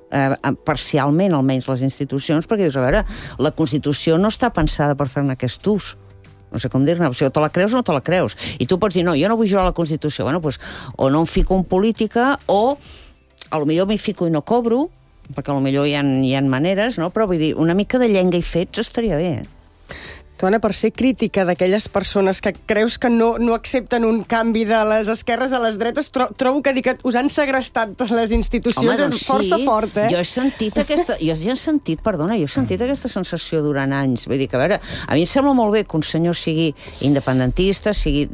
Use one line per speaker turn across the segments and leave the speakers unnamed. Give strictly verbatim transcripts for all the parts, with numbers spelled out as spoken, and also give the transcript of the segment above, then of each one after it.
eh, parcialment, almenys, les institucions, perquè dius, a veure, la Constitució no està pensada per fer-ne aquest ús. No sé com dir-ne, o sigui, o te la creus o no te la creus. I tu pots dir, no, jo no vull jugar a la Constitució. Bueno, doncs, o no em fico en política, o a lo millor m'hi fico i no cobro, perquè a lo millor hi ha, hi ha maneres, no? Però vull dir, una mica de llenga i fets estaria bé, eh?
Tu, Anna, per ser crítica d'aquelles persones que creus que no, no accepten un canvi de les esquerres a les dretes, tro trobo que dir que us han segrestat les institucions. Home, doncs és força
sí,
fort, eh?
Jo he sentit aquesta... Jo he sentit, perdona, jo he sentit aquesta sensació durant anys. Vull dir que, a veure, a mi em sembla molt bé que un senyor sigui independentista, sigui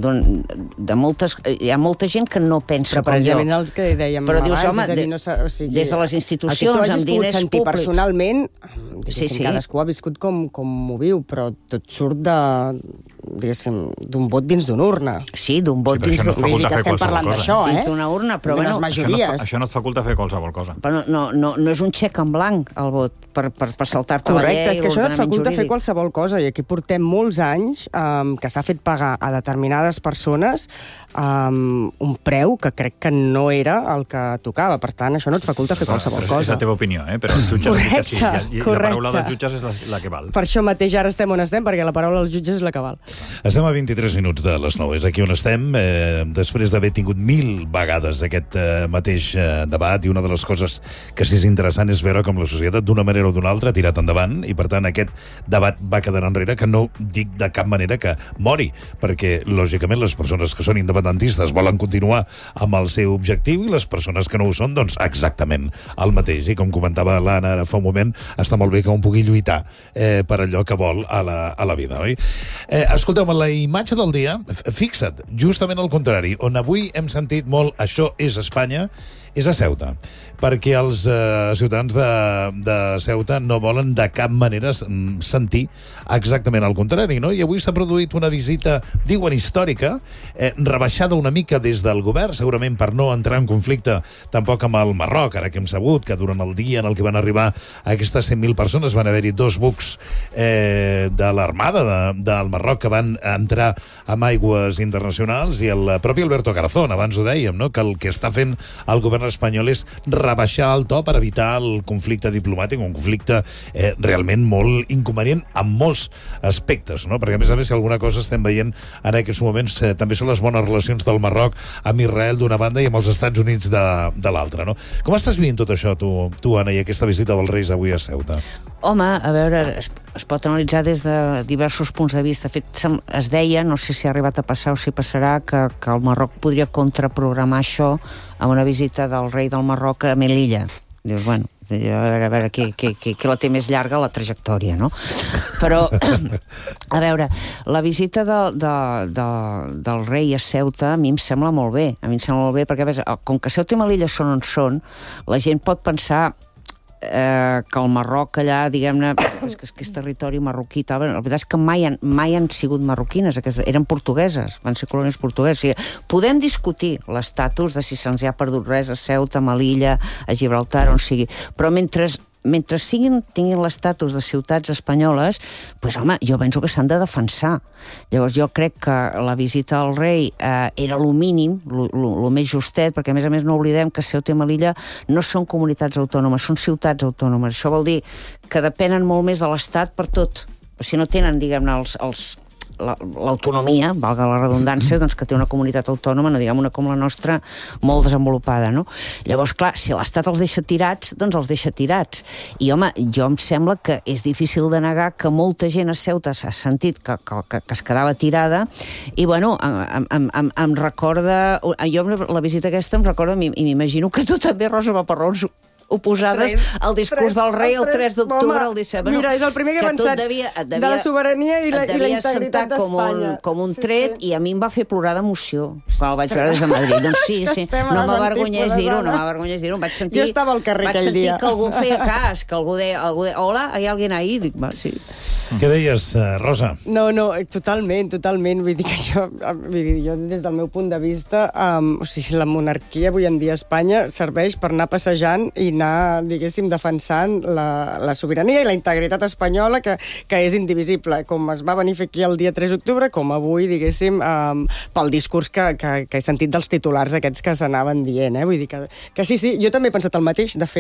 de moltes... Hi ha molta gent que no pensa
però,
com jo.
Però precisament el que dèiem
però
abans,
dius, home,
és a dir, no o sigui,
des de les institucions, amb diners públics...
personalment,
sí, sí.
cadascú ha viscut com, com ho viu, però tot surt de, diguéssim, d'un vot dins d'una urna.
Sí, d'un vot
sí,
dins d'una
urna.
Vull dir que estem parlant d'això, eh?
Dins d'una urna, però bueno...
majories.
Això no, això no et faculta fer qualsevol cosa.
Però no, no, no és un xec en blanc, el vot, per, per, per saltar-te la llei.
Correcte, és que això no et faculta
jurídic.
fer qualsevol cosa, i aquí portem molts anys um, que s'ha fet pagar a determinades persones um, un preu que crec que no era el que tocava. Per tant, això no et faculta fer qualsevol
però,
cosa.
És la teva opinió, eh? Però els jutges
correcte,
sí, i, i la paraula dels jutges és la, la que val.
Per això mateix ara estem on estem, perquè la paraula dels jutges és la que val.
Estem a vint-i-tres minuts de les nou, és aquí on estem, eh, després d'haver tingut mil vegades aquest eh, mateix eh, debat, i una de les coses que sí és interessant és veure com la societat d'una manera o d'una altra ha tirat endavant, i per tant aquest debat va quedar enrere, que no dic de cap manera que mori, perquè lògicament les persones que són independentistes volen continuar amb el seu objectiu, i les persones que no ho són, doncs exactament el mateix. I com comentava l'Anna ara fa un moment, està molt bé que un pugui lluitar eh, per allò que vol a la, a la vida, oi? Eh, escolteu, la imatge del dia, fixa't, justament al contrari, on avui hem sentit molt això és Espanya, és a Ceuta, perquè els eh, ciutadans de, de Ceuta no volen de cap manera sentir exactament el contrari, no? I avui s'ha produït una visita, diuen històrica, eh, rebaixada una mica des del govern, segurament per no entrar en conflicte tampoc amb el Marroc, ara que hem sabut que durant el dia en el que van arribar aquestes cent mil persones van haver-hi dos bucs eh, de l'armada de, del Marroc que van entrar amb aigües internacionals, i el propi Alberto Garzón, abans ho dèiem, no? Que el que està fent el govern espanyol és rebaixar el to per evitar el conflicte diplomàtic, un conflicte eh, realment molt inconvenient en molts aspectes, no? Perquè a més a més, si alguna cosa estem veient en aquests moments eh, també són les bones relacions del Marroc amb Israel d'una banda i amb els Estats Units de, de l'altra, no? Com estàs vivint tot això, tu, tu, Anna, i aquesta visita dels Reis avui a Ceuta?
Home, a veure, es, es pot analitzar des de diversos punts de vista. De fet, es deia, no sé si ha arribat a passar o si passarà, que, que el Marroc podria contraprogramar això amb una visita del rei del Marroc a Melilla. Dius, bueno, a veure, a veure qui, qui, qui, qui la té més llarga, la trajectòria, no? Però, a veure, la visita de, de, de, del rei a Ceuta a mi em sembla molt bé. A mi em sembla molt bé perquè, a veure, com que Ceuta i Melilla són on són, la gent pot pensar Eh, que el Marroc allà, diguem-ne, és que, és que és territori marroquí, tal. La veritat és que mai han, mai han sigut marroquines, aquestes, eren portugueses, van ser colònies portugueses. O sigui, podem discutir l'estatus de si se'ns hi ha perdut res a Ceuta, a Melilla, a Gibraltar, on sigui, però mentre mentre siguin, tinguin l'estatus de ciutats espanyoles, doncs, home, jo penso que s'han de defensar. Llavors, jo crec que la visita al rei eh, era lo mínim, lo, lo, lo més justet, perquè, a més a més, no oblidem que Ceuta i Melilla no són comunitats autònomes, són ciutats autònomes. Això vol dir que depenen molt més de l'Estat per tot. Si no tenen, diguem-ne, els... els l'autonomia, valga la redundància, doncs que té una comunitat autònoma, no diguem una com la nostra, molt desenvolupada, no? Llavors, clar, si l'Estat els deixa tirats, doncs els deixa tirats. I, home, jo em sembla que és difícil de negar que molta gent a Ceuta s'ha sentit que, que, que es quedava tirada, i, bueno, em, em, em, em recorda... Jo, la visita aquesta em recorda, i m'imagino que tu també, Rosa, va per raons oposades al discurs del rei el tres d'octubre, el disset. Bueno,
mira, és el primer que he pensat
devia, devia,
de la sobirania i la, i la integritat
com
d'Espanya.
Un, com un tret, sí, sí. I a mi em va fer plorar d'emoció quan el vaig veure des de Madrid. Doncs sí, sí. No m'avergonyeix dir-ho, no m'avergonyeix dir-ho. Vaig sentir,
jo estava al carrer aquell dia.
Vaig sentir que algú feia cas, que algú deia, algú deia hola, hi ha alguien ahí? Dic, va, sí.
Què deies, Rosa?
No, no, totalment, totalment. Vull dir que jo, vull dir, jo des del meu punt de vista, um, o sigui, la monarquia avui en dia a Espanya serveix per anar passejant i anar, diguéssim, defensant la, la sobirania i la integritat espanyola, que, que és indivisible, com es va venir a fer aquí el dia tres d'octubre, com avui, diguéssim, um, pel discurs que, que, que he sentit dels titulars aquests que s'anaven dient, eh? Vull dir que, que sí, sí, jo també he pensat el mateix, de fet,